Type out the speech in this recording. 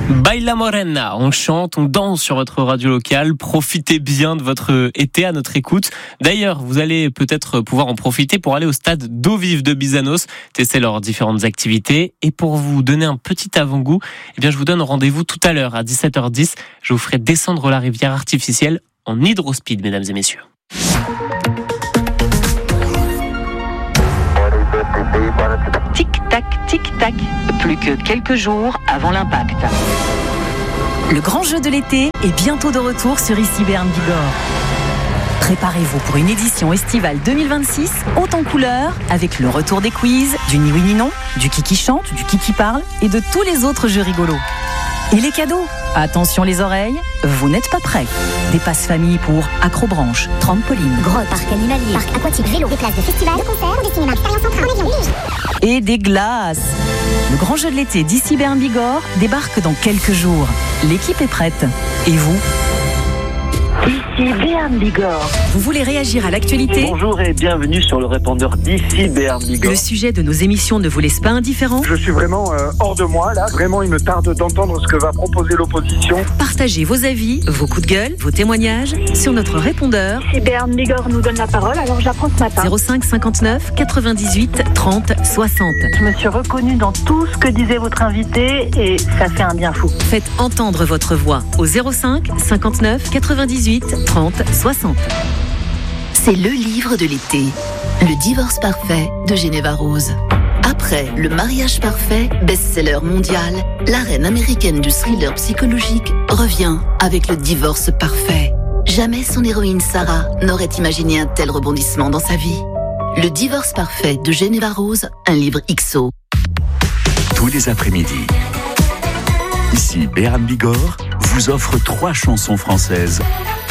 Baila Morena, on chante, on danse sur votre radio locale. Profitez bien de votre été à notre écoute. D'ailleurs, vous allez peut-être pouvoir en profiter pour aller au stade d'eau vive de Bizanos, tester leurs différentes activités. Et pour vous donner un petit avant-goût, je vous donne rendez-vous tout à l'heure à 17h10. Je vous ferai descendre la rivière artificielle en hydrospeed, mesdames et messieurs. Tic-tac, tic-tac, plus que quelques jours avant l'impact. Le grand jeu de l'été est bientôt de retour sur Ici Béarn Bigorre. Préparez-vous pour une édition estivale 2026 haute en couleurs avec le retour des quiz, du ni oui ni non, du qui chante, du qui parle et de tous les autres jeux rigolos. Et les cadeaux? Attention les oreilles, vous n'êtes pas prêts. Des passes famille pour acrobranche, trampoline, grotte, parc animalier, parc aquatique, vélo, des places de festival, de concert ou des cinémas, expérience en train, en avion, et des glaces. Le grand jeu de l'été d'Ici Béarn Bigorre débarque dans quelques jours. L'équipe est prête. Et vous? Ici Béarn Bigorre. Vous voulez réagir à l'actualité? Bonjour et bienvenue sur le répondeur d'Ici Béarn Bigorre. Le sujet de nos émissions ne vous laisse pas indifférent? Je suis vraiment hors de moi là. Vraiment, il me tarde d'entendre ce que va proposer l'opposition. Partagez vos avis, vos coups de gueule, vos témoignages sur notre répondeur. Ici Béarn Bigorre nous donne la parole, alors j'apprends ce matin. 05 59 98 30 60. Je me suis reconnue dans tout ce que disait votre invité et ça fait un bien fou. Faites entendre votre voix au 05 59 98 30 60. C'est le livre de l'été. Le divorce parfait de Geneva Rose. Après Le mariage parfait, best-seller mondial, la reine américaine du thriller psychologique revient avec Le divorce parfait. Jamais son héroïne Sarah n'aurait imaginé un tel rebondissement dans sa vie. Le divorce parfait de Geneva Rose, un livre XO. Tous les après-midi, Ici Béarn Bigorre vous offre 3 chansons françaises